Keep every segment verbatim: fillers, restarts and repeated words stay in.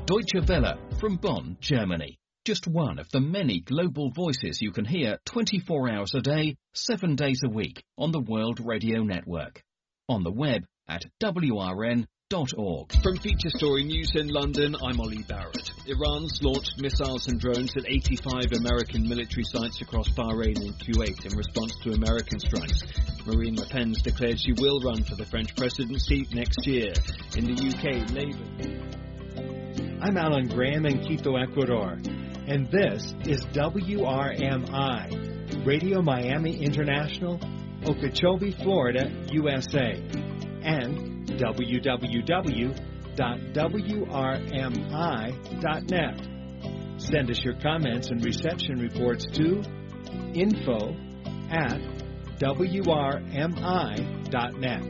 Deutsche Welle from Bonn, Germany. Just one of the many global voices you can hear twenty-four hours a day, seven days a week on the World Radio Network. On the web at w r n dot org. From Feature Story News in London, I'm Ollie Barrett. Iran's launched missiles and drones at eighty-five American military sites across Bahrain and Kuwait in response to American strikes. Marine Le Pen's declared she will run for the French presidency next year. In the U K, Labour... I'm Alan Graham in Quito, Ecuador, and this is W R M I, Radio Miami International, Okeechobee, Florida, U S A, and w w w dot w r m i dot net. Send us your comments and reception reports to info at w r m i dot net.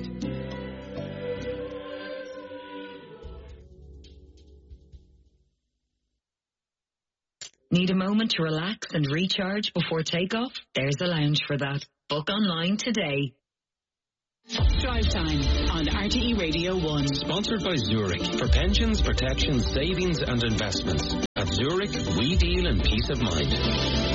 Need a moment to relax and recharge before takeoff? There's a lounge for that. Book online today. Drive Time on R T E Radio one. Sponsored by Zurich. For pensions, protection, savings and investments. At Zurich, we deal in peace of mind.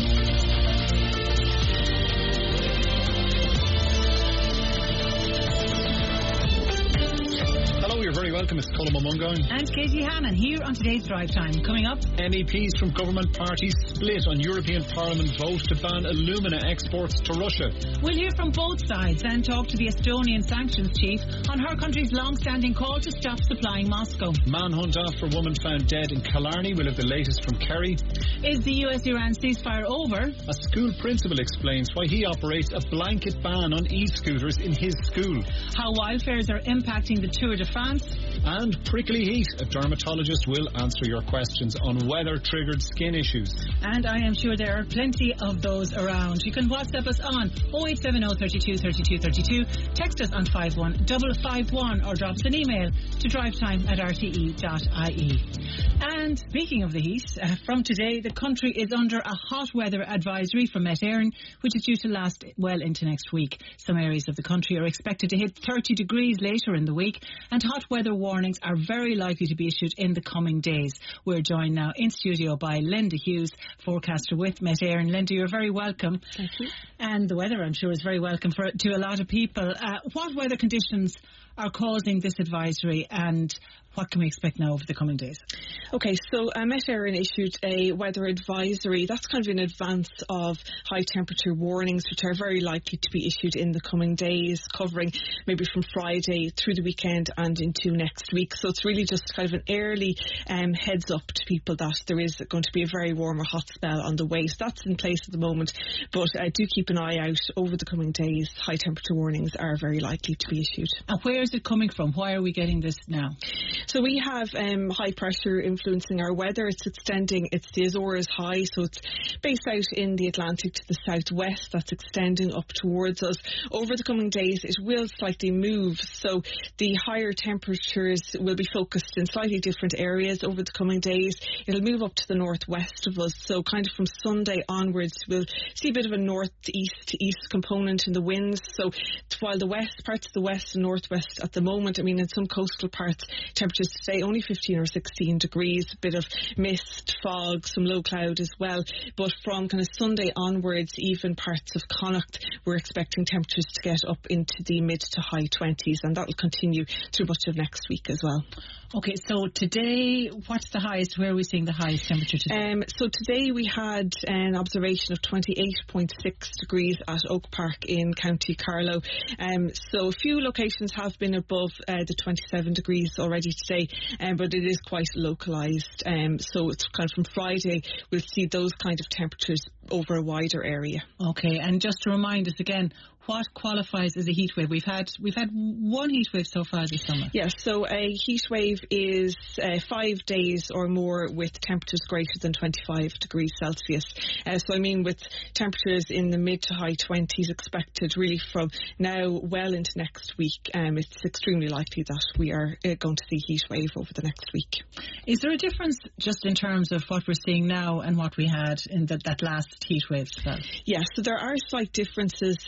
You're very welcome. It's Colin Mungoin. And Katie Hannon here on today's Drive Time. Coming up, M E Ps from government parties split on European Parliament vote to ban alumina exports to Russia. We'll hear from both sides and talk to the Estonian sanctions chief on her country's long-standing call to stop supplying Moscow. Manhunt after woman found dead in Killarney. We'll have the latest from Kerry. Is the U S Iran ceasefire over? A school principal explains why he operates a blanket ban on e-scooters in his school. How wildfires are impacting the Tour de France. And prickly heat. A dermatologist will answer your questions on weather-triggered skin issues. And I am sure there are plenty of those around. You can WhatsApp us on oh eight seven oh, thirty-two, thirty-two, thirty-two, text us on five one five five one, or drop us an email to drivetime at r t e dot i e. And speaking of the heat, uh, from today the country is under a hot weather advisory from Met Éireann, which is due to last well into next week. Some areas of the country are expected to hit thirty degrees later in the week, and hot weather warnings are very likely to be issued in the coming days. We're joined now in studio by Linda Hughes, forecaster with Met Éireann. Linda, you're very welcome. Thank you. And the weather, I'm sure, is very welcome for to a lot of people. Uh, what weather conditions are causing this advisory, and what can we expect now over the coming days? Okay, so uh, Met Éireann issued a weather advisory. That's kind of in advance of high temperature warnings, which are very likely to be issued in the coming days, covering maybe from Friday through the weekend and into next week. So it's really just kind of an early um, heads up to people that there is going to be a very warm or hot spell on the way. So that's in place at the moment, but uh, do keep an eye out over the coming days. High temperature warnings are very likely to be issued. And where is it coming from? Why are we getting this now? So we have um, high pressure influencing our weather. It's extending. It's the Azores high, so it's based out in the Atlantic to the southwest. That's extending up towards us. Over the coming days, it will slightly move. So the higher temperatures will be focused in slightly different areas over the coming days. It'll move up to the northwest of us. So kind of from Sunday onwards, we'll see a bit of a northeast to east component in the winds. So while the west parts of the west and northwest at the moment, I mean, in some coastal parts, temperatures today only fifteen or sixteen degrees, a bit of mist, fog, some low cloud as well. But from kind of Sunday onwards, even parts of Connacht, we're expecting temperatures to get up into the mid to high twenties, and that will continue through much of next week as well. Okay, so today, what's the highest? Where are we seeing the highest temperature today? Um, so today we had an observation of twenty-eight point six degrees at Oak Park in County Carlow. Um, so a few locations have been above uh, the twenty-seven degrees already today, um, but it is quite localised. Um, so it's kind of from Friday, we'll see those kind of temperatures over a wider area. Okay, and just to remind us again, what qualifies as a heat wave? We've had we've had one heat wave so far this summer. Yes, so a heat wave is uh, five days or more with temperatures greater than twenty-five degrees Celsius. Uh, so I mean with temperatures in the mid to high twenties expected really from now well into next week. Um, it's extremely likely that we are uh, going to see heat wave over the next week. Is there a difference just in terms of what we're seeing now and what we had in the, that last heat wave spell? Yes, so there are slight differences uh, to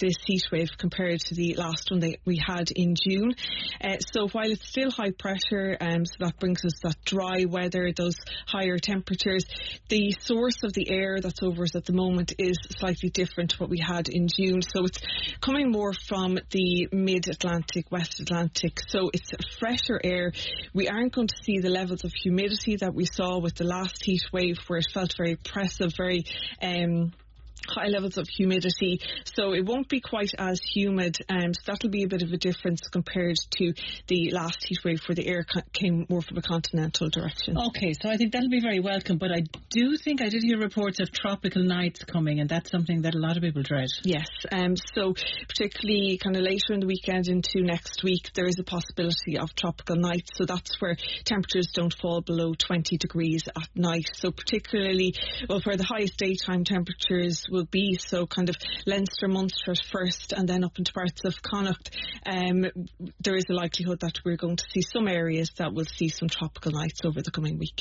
this heat wave compared to the last one that we had in June. Uh, so while it's still high pressure, um, so that brings us that dry weather, those higher temperatures, the source of the air that's over us at the moment is slightly different to what we had in June. So it's coming more from the mid-Atlantic, West Atlantic. So it's fresher air. We aren't going to see the levels of humidity that we saw with the last heat wave, where it felt very oppressive, very um, high levels of humidity. So it won't be quite as humid, and so that'll be a bit of a difference compared to the last heat wave, where the air came more from a continental direction. Okay, so I think that'll be very welcome, but I do think I did hear reports of tropical nights coming, and that's something that a lot of people dread. Yes, um, so particularly kind of later in the weekend into next week, there is a possibility of tropical nights. So that's where temperatures don't fall below twenty degrees at night. So particularly, well, where the highest daytime temperatures will be, so kind of Leinster, Munster at first, and then up into parts of Connacht, um, there is a likelihood that we're going to see some areas that will see some tropical nights over the coming week.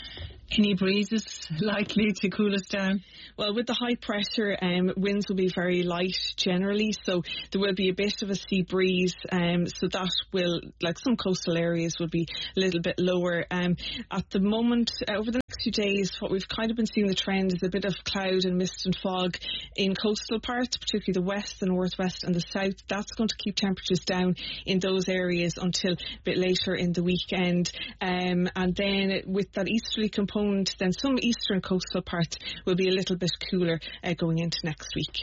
Any breezes likely to cool us down? Well, with the high pressure, um, winds will be very light generally, so there will be a bit of a sea breeze, um, so that will, like some coastal areas, will be a little bit lower. Um, at the moment, uh, over the next few days, what we've kind of been seeing the trend is a bit of cloud and mist and fog in coastal parts, particularly the west, the northwest and the south. That's going to keep temperatures down in those areas until a bit later in the weekend. Um, and then with that easterly component, then some eastern coastal parts will be a little bit cooler uh, going into next week.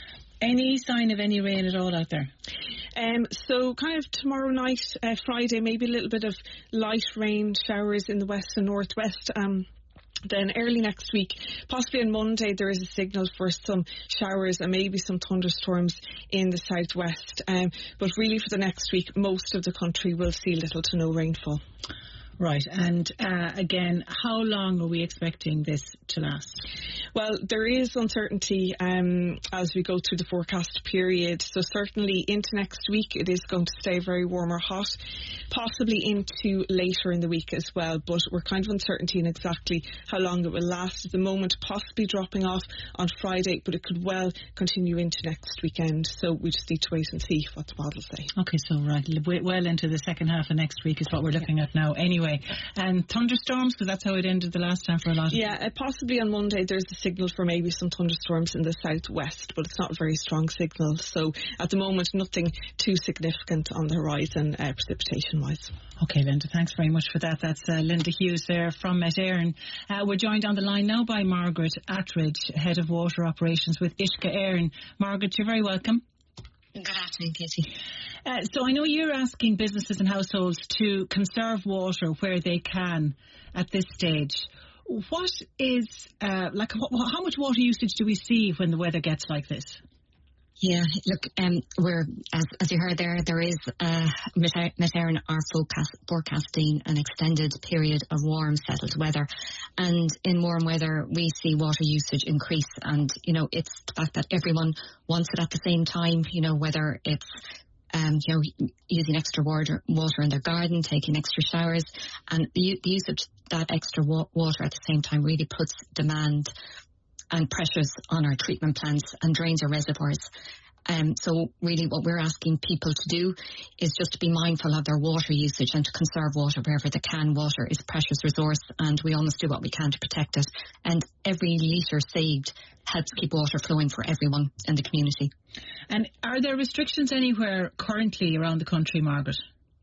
Any sign of any rain at all out there? Um, so kind of tomorrow night, uh, Friday, maybe a little bit of light rain showers in the west and northwest. Um, Then early next week, possibly on Monday, there is a signal for some showers and maybe some thunderstorms in the southwest. Um, but really for the next week, most of the country will see little to no rainfall. Right, and uh, again, how long are we expecting this to last? Well, there is uncertainty um, as we go through the forecast period. So certainly into next week, it is going to stay very warm or hot, possibly into later in the week as well. But we're kind of uncertainty in exactly how long it will last at the moment, possibly dropping off on Friday, but it could well continue into next weekend. So we just need to wait and see what the models say. Okay, so right, well into the second half of next week is what we're looking at now anyway. And thunderstorms, because that's how it ended the last time for a lot of Yeah, uh, possibly on Monday there's a signal for maybe some thunderstorms in the southwest, but it's not a very strong signal. So at the moment, nothing too significant on the horizon uh, precipitation-wise. Okay, Linda, thanks very much for that. That's uh, Linda Hughes there from Met Éireann. Uh, we're joined on the line now by Margaret Attridge, Head of Water Operations with Uisce Éireann. Margaret, you're very welcome. Good afternoon, Katie. Uh, so I know you're asking businesses and households to conserve water where they can at this stage. What is, uh, like, wh- how much water usage do we see when the weather gets like this? Yeah, look, um, we're, as, as you heard there, there is, uh, Met Éireann are forecast, forecasting an extended period of warm, settled weather. And in warm weather, we see water usage increase. And, you know, it's the fact that everyone wants it at the same time, you know, whether it's, um, you know, using extra water, water in their garden, taking extra showers. And the, the use of that extra wa- water at the same time really puts demand and pressures on our treatment plants and drains our reservoirs. Um, so really what we're asking people to do is just to be mindful of their water usage and to conserve water wherever they can. Water is a precious resource and we all must do what we can to protect it. And every litre saved helps keep water flowing for everyone in the community. And are there restrictions anywhere currently around the country, Margaret?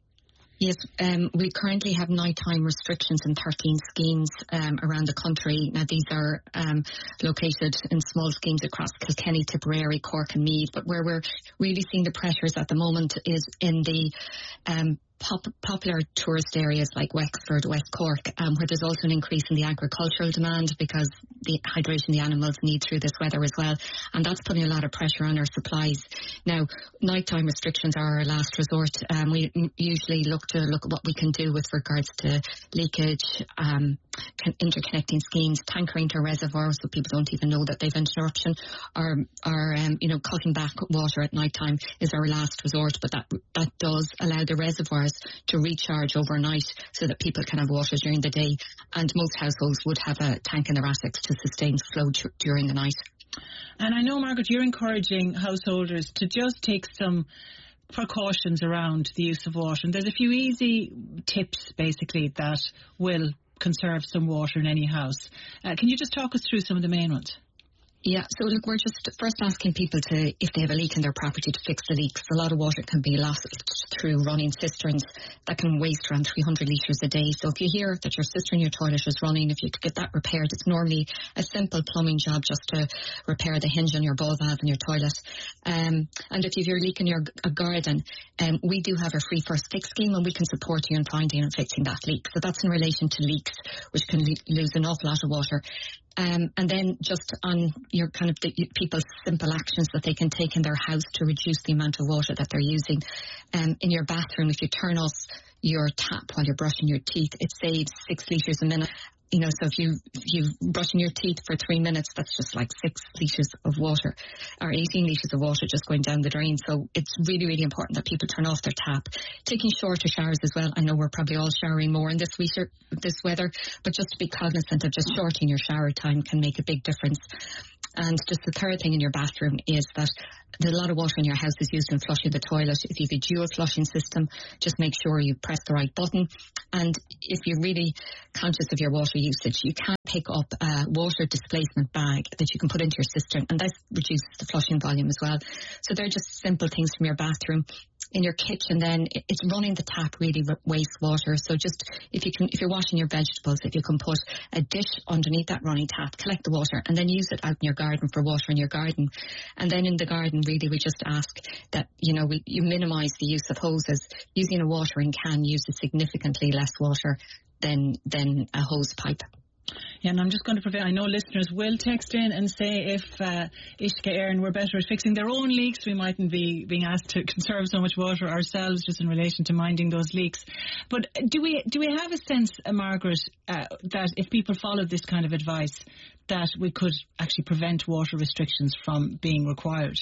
Yes, um, we currently have nighttime restrictions in thirteen schemes um, around the country. Now, these are um, located in small schemes across Kilkenny, Tipperary, Cork and Meath. But where we're really seeing the pressures at the moment is in the um, pop- popular tourist areas like Wexford, West Cork, um, where there's also an increase in the agricultural demand because the hydration the animals need through this weather as well. And that's putting a lot of pressure on our supplies. Now, nighttime restrictions are our last resort. Um, we usually look to look at what we can do with regards to leakage, um, interconnecting schemes, tankering to reservoirs so people don't even know that they've interruption, or, or um, you know, cutting back water at night time is our last resort. But that that does allow the reservoirs to recharge overnight so that people can have water during the day. And most households would have a tank in their attics to sustain flow t- during the night. And I know, Margaret, you're encouraging householders to just take some precautions around the use of water. And there's a few easy tips, basically, that will conserve some water in any house. Uh, can you just talk us through some of the main ones? Yeah, so look, we're just first asking people to, if they have a leak in their property, to fix the leaks. A lot of water can be lost through running cisterns that can waste around three hundred litres a day. So if you hear that your cistern in your toilet is running, if you could get that repaired, it's normally a simple plumbing job just to repair the hinge on your ball valve in your toilet. Um, and if you're leaking your a garden, um, we do have a free first fix scheme, and we can support you in finding and fixing that leak. So that's in relation to leaks, which can le- lose an awful lot of water. Um, and then just on your kind of the, people's simple actions that they can take in their house to reduce the amount of water that they're using. Um, in your bathroom, if you turn off your tap while you're brushing your teeth, it saves six litres a minute. You know, so if you if you brushing your teeth for three minutes, that's just like six litres of water, or eighteen litres of water just going down the drain. So it's really, really important that people turn off their tap. Taking shorter showers as well. I know we're probably all showering more in this weather, this weather, but just to be cognizant of just shortening your shower time can make a big difference. And just the third thing in your bathroom is that a lot of water in your house is used in flushing the toilet. If you have a dual flushing system, just make sure you press the right button. And if you're really conscious of your water usage, you can pick up a water displacement bag that you can put into your cistern, and that reduces the flushing volume as well. So they're just simple things from your bathroom. In your kitchen, then it's running the tap really wastes water. So just if you can, if you're washing your vegetables, if you can put a dish underneath that running tap, collect the water, and then use it out in your garden for water in your garden. And then in the garden, really, we just ask that you know we, you minimise the use of hoses. Using a watering can uses significantly less water than than a hose pipe. Yeah, and I'm just going to prevent, I know listeners will text in and say if uh, Ishka Aaron were better at fixing their own leaks, we mightn't be being asked to conserve so much water ourselves just in relation to minding those leaks. But do we do we have a sense, uh, Margaret, uh, that if people followed this kind of advice, that we could actually prevent water restrictions from being required?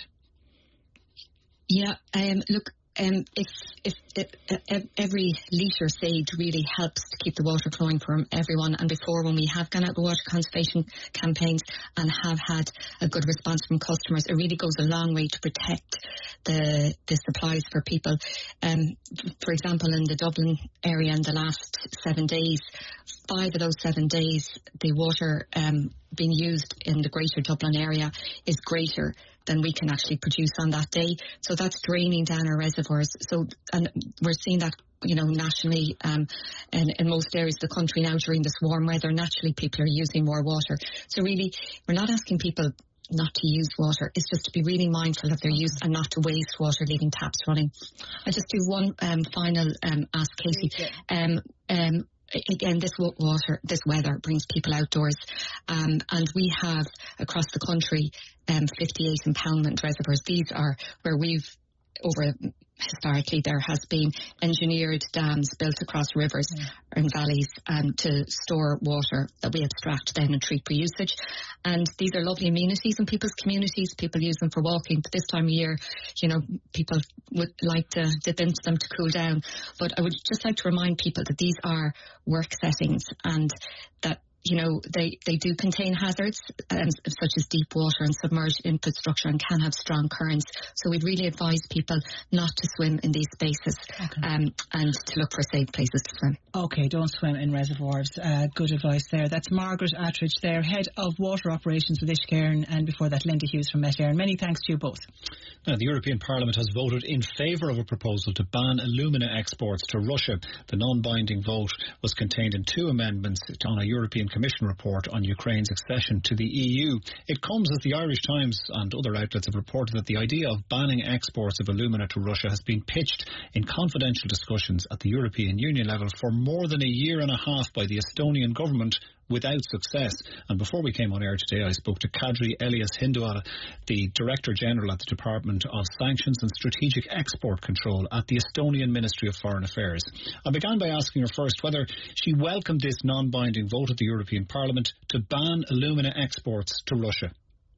Yeah, um, look, Um, if, if, if every litre saved really helps to keep the water flowing for everyone, and before when we have gone out with water conservation campaigns and have had a good response from customers, it really goes a long way to protect the the supplies for people. Um, for example, in the Dublin area in the last seven days, five of those seven days, the water um, being used in the greater Dublin area is greater than we can actually produce on that day. So that's draining down our reservoirs. So, and we're seeing that, you know, nationally, um, in, in most areas of the country now during this warm weather. Naturally, people are using more water. So really, we're not asking people not to use water. It's just to be really mindful of their use and not to waste water, leaving taps running. I just do one um, final um, ask, Katie. Um, um, Again, this water, this weather brings people outdoors, um, and we have across the country um, fifty-eight impoundment reservoirs. These are where we've, over historically, there has been engineered dams built across rivers mm. and valleys um, to store water that we extract then and treat for usage. And these are lovely amenities in people's communities. People use them for walking. But this time of year, you know, people would like to dip into them to cool down. But I would just like to remind people that these are work settings, and that, you know, they, they do contain hazards um, such as deep water and submerged infrastructure, and can have strong currents. So we'd really advise people not to swim in these spaces, okay. um, and to look for safe places to swim. Okay, don't swim in reservoirs. Uh, good advice there. That's Margaret Attridge there, Head of Water Operations with Ishcairn, and before that Linda Hughes from Met Éireann. Many thanks to you both. Now, the European Parliament has voted in favour of a proposal to ban alumina exports to Russia. The non-binding vote was contained in two amendments on a European Commission report on Ukraine's accession to the E U. It comes as the Irish Times and other outlets have reported that the idea of banning exports of alumina to Russia has been pitched in confidential discussions at the European Union level for more than a year and a half by the Estonian government, without success. And before we came on air today, I spoke to Kadri Elias Hinduala, the Director General at the Department of Sanctions and Strategic Export Control at the Estonian Ministry of Foreign Affairs. I began by asking her first whether she welcomed this non-binding vote at the European Parliament to ban alumina exports to Russia.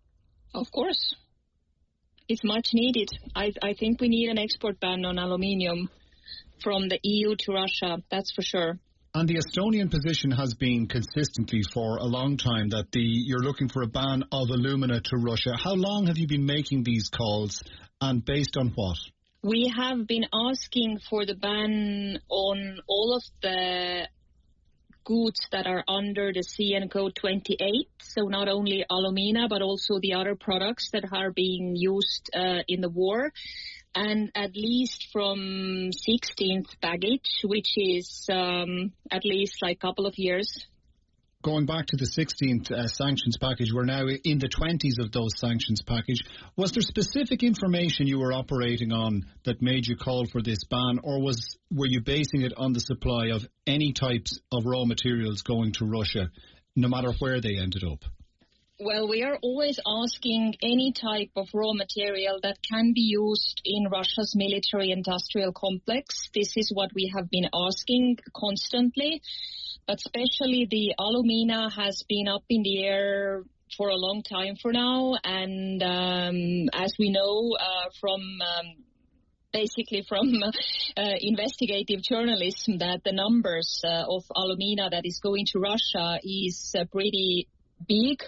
Of course. It's much needed. I, I think we need an export ban on aluminium from the E U to Russia, that's for sure. And the Estonian position has been consistently for a long time that the you're looking for a ban of alumina to Russia. How long have you been making these calls, and based on what? We have been asking for the ban on all of the goods that are under the C N code twenty-eight, so not only alumina but also the other products that are being used uh, in the war, and at least from sixteenth baggage, which is um, at least like a couple of years. Going back to the sixteenth uh, sanctions package, we're now in the twenties of those sanctions package. Was there specific information you were operating on that made you call for this ban, or was were you basing it on the supply of any types of raw materials going to Russia, no matter where they ended up? Well, we are always asking any type of raw material that can be used in Russia's military-industrial complex. This is what we have been asking constantly. But especially the alumina has been up in the air for a long time for now. And um, as we know uh, from um, basically from uh, investigative journalism, that the numbers uh, of alumina that is going to Russia is uh, pretty big.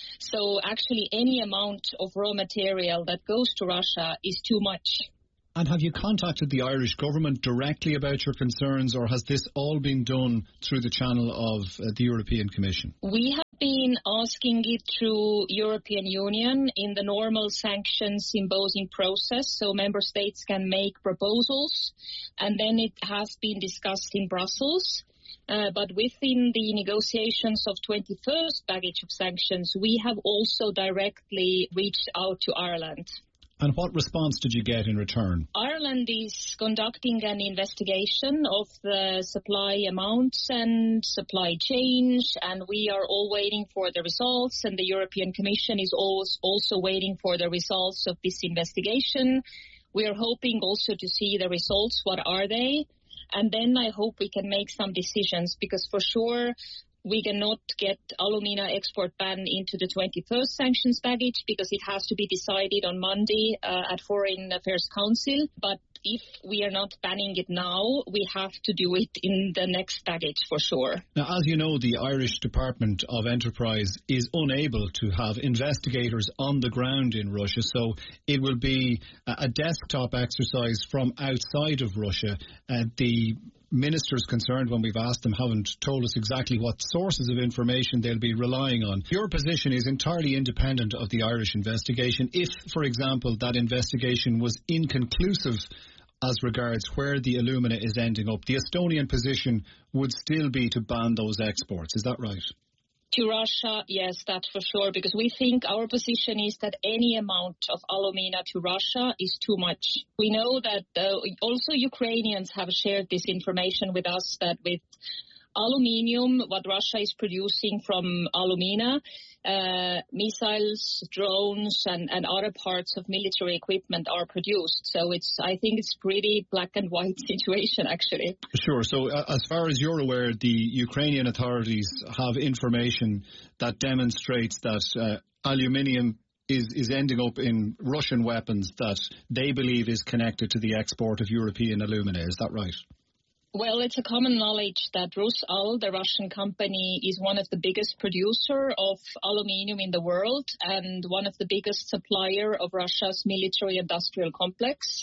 So actually any amount of raw material that goes to Russia is too much. And have you contacted the Irish government directly about your concerns, or has this all been done through the channel of uh, the European Commission? We have been asking it through European Union in the normal sanctions imposing process, so member states can make proposals, and then it has been discussed in Brussels. Uh, but within the negotiations of twenty-first package of sanctions, we have also directly reached out to Ireland. And what response did you get in return? Ireland is conducting an investigation of the supply amounts and supply change, and we are all waiting for the results, and the European Commission is also waiting for the results of this investigation. We are hoping also to see the results. What are they? And then I hope we can make some decisions, because for sure we cannot get alumina export ban into the twenty-first sanctions package because it has to be decided on Monday uh, at Foreign Affairs Council. But if we are not banning it now, we have to do it in the next package for sure. Now, as you know, the Irish Department of Enterprise is unable to have investigators on the ground in Russia, so it will be a desktop exercise from outside of Russia. Uh, the ministers concerned, when we've asked them, haven't told us exactly what sources of information they'll be relying on. Your position is entirely independent of the Irish investigation. If, for example, that investigation was inconclusive as regards where the alumina is ending up, the Estonian position would still be to ban those exports. Is that right? To Russia, yes, that's for sure, because we think our position is that any amount of alumina to Russia is too much. We know that uh, also Ukrainians have shared this information with us, that with aluminium, what Russia is producing from alumina, uh, missiles, drones, and, and other parts of military equipment are produced. So it's, I think it's pretty black and white situation, actually. Sure. So uh, as far as you're aware, the Ukrainian authorities have information that demonstrates that uh, aluminium is, is ending up in Russian weapons that they believe is connected to the export of European alumina. Is that right? Well, it's a common knowledge that Rusal, the Russian company, is one of the biggest producer of aluminium in the world and one of the biggest supplier of Russia's military-industrial complex.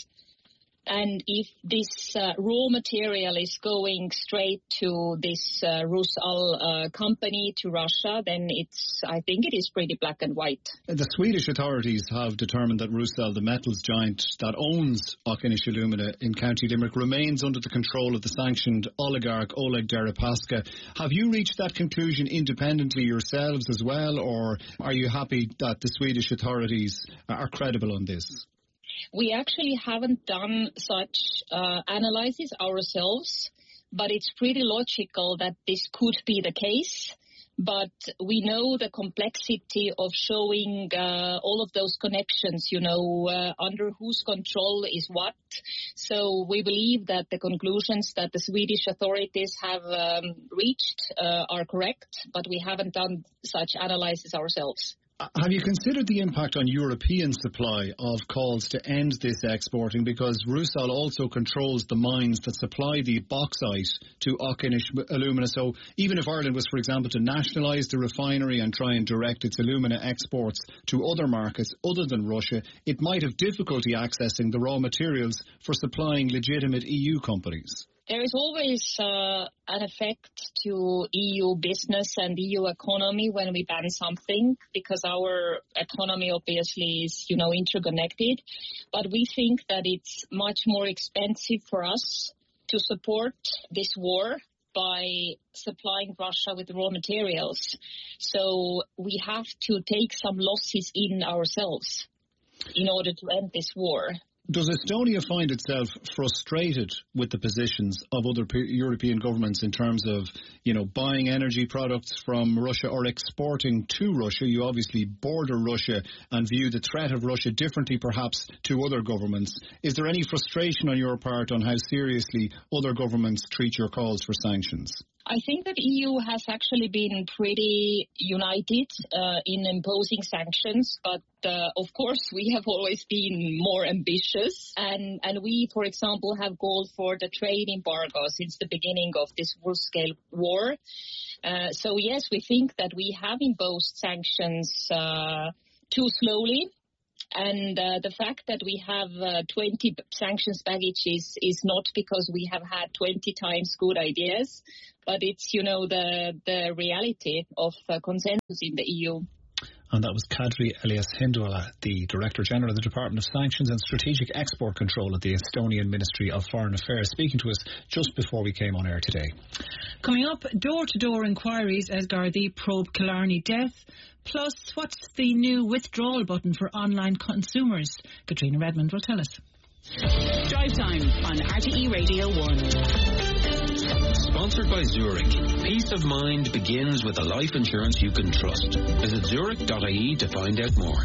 And if this uh, raw material is going straight to this uh, Rusal uh, company, to Russia, then it's, I think it is pretty black and white. The Swedish authorities have determined that Rusal, the metals giant that owns Auchinlesh Alumina in County Limerick, remains under the control of the sanctioned oligarch Oleg Deripaska. Have you reached that conclusion independently yourselves as well, or are you happy that the Swedish authorities are credible on this? We actually haven't done such uh, analysis ourselves, but it's pretty logical that this could be the case. But we know the complexity of showing uh, all of those connections, you know, uh, under whose control is what. So we believe that the conclusions that the Swedish authorities have um, reached uh, are correct, but we haven't done such analysis ourselves. Have you considered the impact on European supply of calls to end this exporting? Because Rusal also controls the mines that supply the bauxite to Auchinish Alumina. So even if Ireland was, for example, to nationalise the refinery and try and direct its alumina exports to other markets other than Russia, it might have difficulty accessing the raw materials for supplying legitimate E U companies. There is always uh, an effect to E U business and E U economy when we ban something, because our economy obviously is, you know, interconnected. But we think that it's much more expensive for us to support this war by supplying Russia with raw materials. So we have to take some losses in ourselves in order to end this war. Does Estonia find itself frustrated with the positions of other European governments in terms of, you know, buying energy products from Russia or exporting to Russia? You obviously border Russia and view the threat of Russia differently perhaps to other governments. Is there any frustration on your part on how seriously other governments treat your calls for sanctions? I think that E U has actually been pretty united uh, in imposing sanctions, but uh, of course we have always been more ambitious. And, and we, for example, have called for the trade embargo since the beginning of this full-scale war. Uh, so, yes, we think that we have imposed sanctions uh, too slowly. And uh, the fact that we have uh, twenty sanctions packages is not because we have had twenty times good ideas, but it's, you know, the the reality of uh, consensus in the E U. And that was Kadri Elias-Hindwala, the Director General of the Department of Sanctions and Strategic Export Control at the Estonian Ministry of Foreign Affairs, speaking to us just before we came on air today. Coming up, door-to-door inquiries as Gardaí probe Killarney death. Plus, what's the new withdrawal button for online consumers? Katrina Redmond will tell us. Drive Time on R T E Radio one. Sponsored by Zurich. Peace of mind begins with a life insurance you can trust. Visit zurich dot I E to find out more.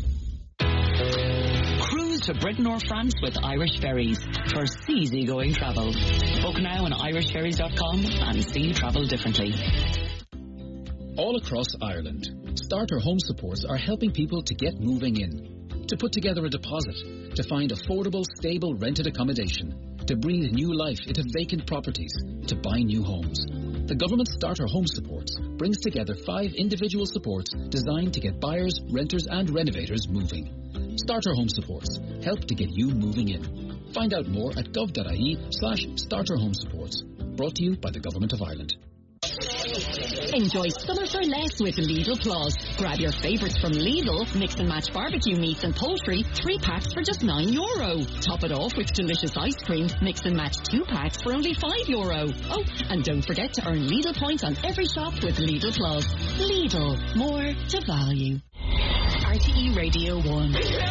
Cruise to Britain or France with Irish Ferries for easygoing travel. Book now on irish ferries dot com and see travel differently. All across Ireland, Starter Home Supports are helping people to get moving in, to put together a deposit, to find affordable, stable rented accommodation, to breathe new life into vacant properties, to buy new homes. The government Starter Home Supports brings together five individual supports designed to get buyers, renters and renovators moving. Starter Home Supports help to get you moving in. Find out more at gov dot I E slash Starter Home Supports. Brought to you by the Government of Ireland. Enjoy summer for less with Lidl Plus. Grab your favourites from Lidl, mix and match barbecue meats and poultry, three packs for just nine euro. Top it off with delicious ice cream, mix and match two packs for only five euro. Oh, and don't forget to earn Lidl points on every shop with Lidl Plus. Lidl, more to value. R T E Radio one.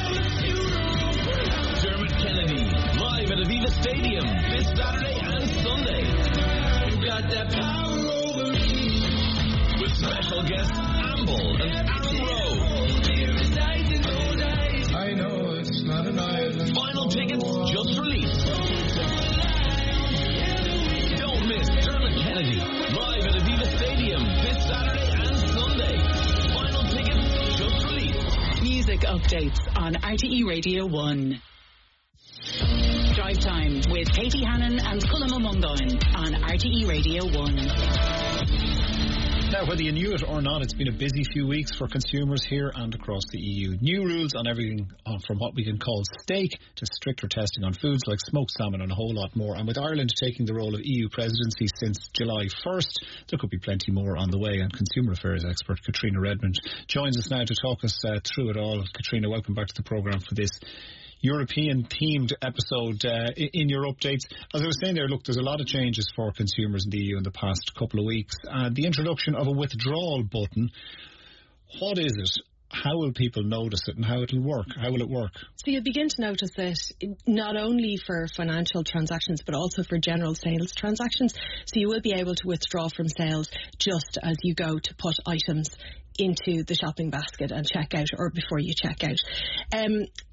Dermot Kennedy, live at Aviva Stadium this Saturday and Sunday. You got that power over me. With special guests Amble and Adam Rowe. I know it's not an island. Final tickets just released. Don't miss Dermot Kennedy, live at Aviva Stadium this Saturday and Sunday. Final tickets just released. Music updates on R T E Radio one. Drive Time with Katie Hannon and Cullum Mungoin on R T E Radio one. Now, whether you knew it or not, it's been a busy few weeks for consumers here and across the E U. New rules on everything uh, from what we can call steak to stricter testing on foods like smoked salmon and a whole lot more. And with Ireland taking the role of E U presidency since July first, there could be plenty more on the way. And Consumer Affairs expert Katrina Redmond joins us now to talk us uh, through it all. Katrina, welcome back to the programme for this European-themed episode uh, in your updates. As I was saying there, look, there's a lot of changes for consumers in the E U in the past couple of weeks. Uh, the introduction of a withdrawal button, what is it? How will people notice it and how it'll work? How will it work? So you'll begin to notice it not only for financial transactions but also for general sales transactions. So you will be able to withdraw from sales just as you go to put items into the shopping basket and check out, or before you check out. Um,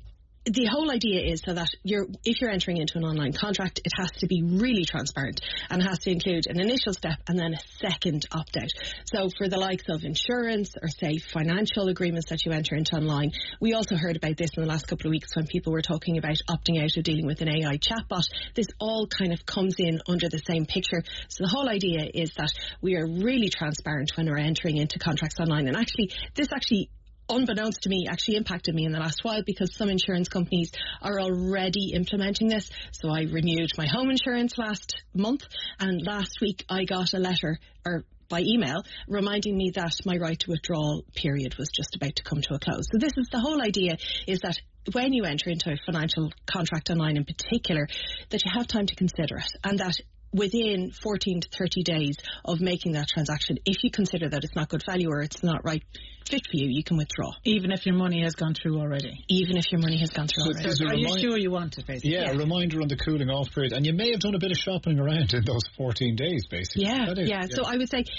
the whole idea is so that you're, if you're entering into an online contract, it has to be really transparent and has to include an initial step and then a second opt-out. So for the likes of insurance or, say, financial agreements that you enter into online, we also heard about this in the last couple of weeks when people were talking about opting out of dealing with an A I chatbot. This all kind of comes in under the same picture. So the whole idea is that we are really transparent when we're entering into contracts online. And actually, this actually unbeknownst to me, actually impacted me in the last while because some insurance companies are already implementing this. So I renewed my home insurance last month, and last week I got a letter or by email reminding me that my right to withdrawal period was just about to come to a close. So this is the whole idea, is that when you enter into a financial contract online in particular, that you have time to consider it, and that within fourteen to thirty days of making that transaction, if you consider that it's not good value or it's not right fit for you, you can withdraw. Even if your money has gone through already? Even if your money has gone through so already. So are remi- you sure you want it, basically? Yeah, yeah, a reminder on the cooling off period. And you may have done a bit of shopping around in those fourteen days, basically. Yeah, yeah, yeah. So I would say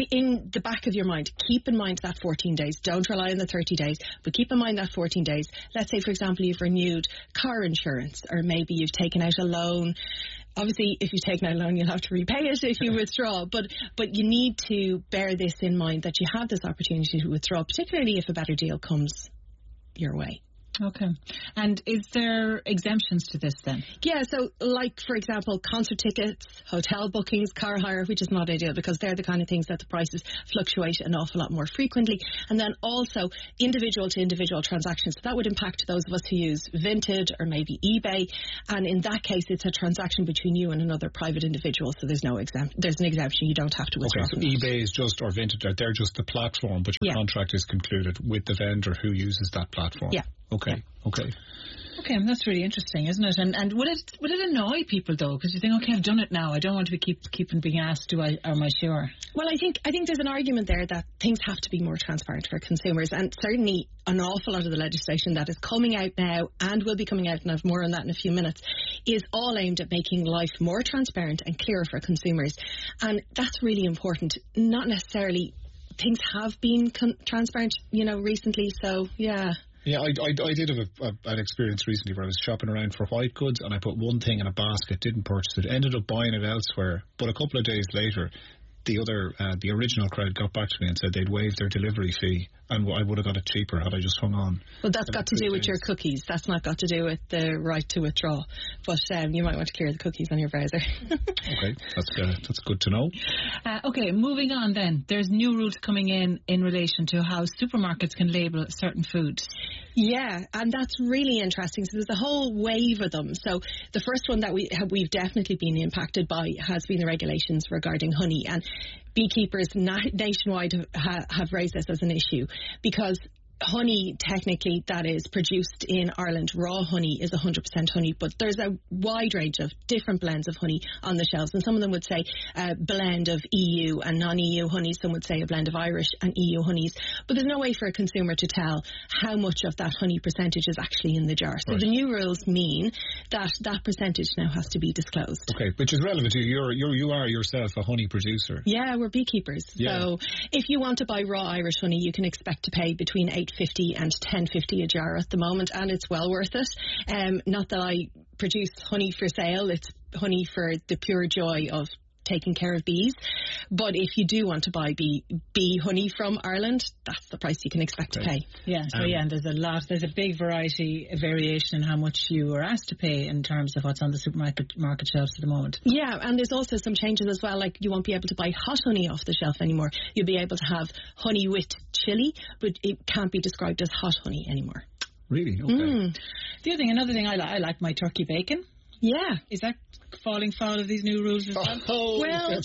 in the back of your mind, keep in mind that fourteen days. Don't rely on the thirty days, but keep in mind that fourteen days. Let's say, for example, you've renewed car insurance, or maybe you've taken out a loan. Obviously, if you take out a loan, you'll have to repay it if you withdraw. But but you need to bear this in mind, that you have this opportunity to withdraw, particularly if a better deal comes your way. Okay. And is there exemptions to this then? Yeah, so like, for example, concert tickets, hotel bookings, car hire, which is not ideal because they're the kind of things that the prices fluctuate an awful lot more frequently. And then also individual to individual transactions. So that would impact those of us who use Vinted or maybe eBay. And in that case, it's a transaction between you and another private individual. So there's no exempt. There's an exemption. You don't have to withdraw. Okay, so eBay is just, or Vinted, they're just the platform, but your yeah. contract is concluded with the vendor who uses that platform. Yeah. Okay, yeah. okay. Okay, and that's really interesting, isn't it? And and would it would it annoy people though? Because you think, okay, I've done it now. I don't want to be keep keeping being asked, do I, am I sure? Well, I think I think there's an argument there that things have to be more transparent for consumers, and certainly an awful lot of the legislation that is coming out now and will be coming out, and I have more on that in a few minutes, is all aimed at making life more transparent and clearer for consumers, and that's really important. Not necessarily things have been con- transparent, you know, recently. So yeah. Yeah, I, I, I did have a, a, an experience recently where I was shopping around for white goods and I put one thing in a basket, didn't purchase it, ended up buying it elsewhere. But a couple of days later, the other, uh, the original crowd got back to me and said they'd waived their delivery fee and I would have got it cheaper had I just hung on. Well, that's got to do with your cookies. That's not got to do with the right to withdraw. But um, you might want to clear the cookies on your browser. Okay, that's uh, that's good to know. Uh, okay, moving on then. There's new rules coming in in relation to how supermarkets can label certain foods. Yeah, and that's really interesting. So there's a whole wave of them. So the first one that we have, we've definitely been impacted by has been the regulations regarding honey. And beekeepers na- nationwide have, have raised this as an issue because honey, technically, that is produced in Ireland, raw honey is one hundred percent honey, but there's a wide range of different blends of honey on the shelves, and some of them would say a blend of E U and non-E U honeys, some would say a blend of Irish and E U honeys, but there's no way for a consumer to tell how much of that honey percentage is actually in the jar. So right. The new rules mean that that percentage now has to be disclosed. Okay, which is relevant to you. You're, you're, you are yourself a honey producer. Yeah, we're beekeepers. Yeah. So if you want to buy raw Irish honey, you can expect to pay between eight fifty and ten fifty a jar at the moment, and it's well worth it. Um, not that I produce honey for sale, it's honey for the pure joy of taking care of bees. But if you do want to buy bee, bee honey from Ireland, that's the price you can expect okay. to pay. Yeah, so um, yeah, and there's a lot, there's a big variety, a variation in how much you are asked to pay in terms of what's on the supermarket market shelves at the moment. Yeah, and there's also some changes as well, like you won't be able to buy hot honey off the shelf anymore. You'll be able to have honey with chili, but it can't be described as hot honey anymore. Really? Okay. Mm. The other thing, another thing, I, li- I like my turkey bacon. Yeah. Is that falling foul of these new rules as well? Oh, well,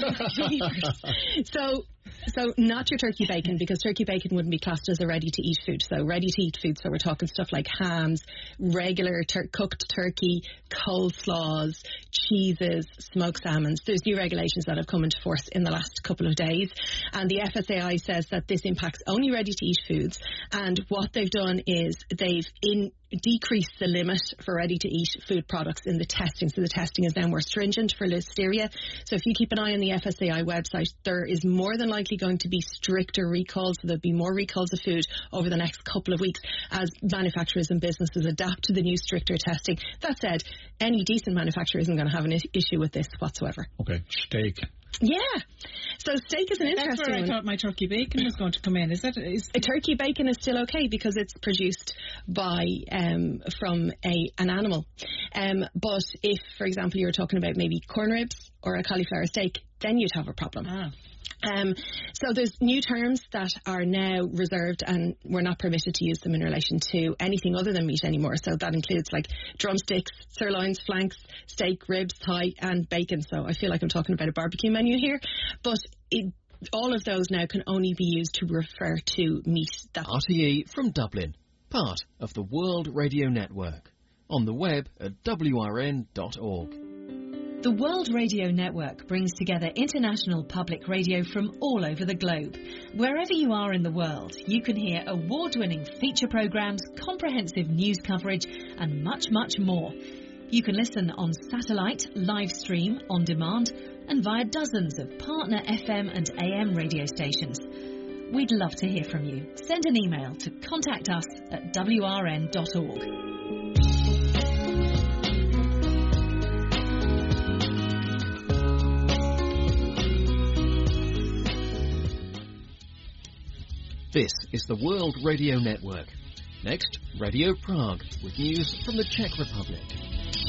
so so not your turkey bacon, because turkey bacon wouldn't be classed as a ready-to-eat food. So ready-to-eat food, so we're talking stuff like hams, regular tur- cooked turkey, coleslaws, cheeses, smoked salmons. There's new regulations that have come into force in the last couple of days, and the F S A I says that this impacts only ready-to-eat foods, and what they've done is they've in decreased the limit for ready-to-eat food products in the testing. So the testing is now more stringent for listeria. So if you keep an eye on the F S A I website, there is more than likely going to be stricter recalls. So there'll be more recalls of food over the next couple of weeks as manufacturers and businesses adapt to the new stricter testing. That said, any decent manufacturer isn't going to have an issue with this whatsoever. Okay, steak. Yeah. So steak is an That's interesting where I one. thought my turkey bacon was going to come in. Is that is a turkey bacon is still okay because it's produced by um, from a an animal. Um, but if, for example, you were talking about maybe corn ribs or a cauliflower steak, then you'd have a problem. Ah. Um, so there's new terms that are now reserved, and we're not permitted to use them in relation to anything other than meat anymore. So that includes like drumsticks, sirloins, flanks, steak, ribs, thigh, and bacon. So I feel like I'm talking about a barbecue menu here, but it, all of those now can only be used to refer to meat. That's R T E from Dublin, part of the World Radio Network. On the web at w r n dot org. The World Radio Network brings together international public radio from all over the globe. Wherever you are in the world, you can hear award-winning feature programs, comprehensive news coverage, and much, much more. You can listen on satellite, live stream, on demand, and via dozens of partner F M and A M radio stations. We'd love to hear from you. Send an email to contact us at w r n dot org. This is the World Radio Network. Next, Radio Prague with news from the Czech Republic.